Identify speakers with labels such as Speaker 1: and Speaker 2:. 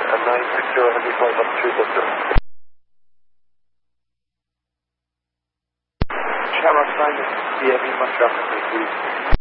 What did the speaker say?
Speaker 1: 960 Heavy flight up 3 Shamrock 9, the heavy much traffic, please.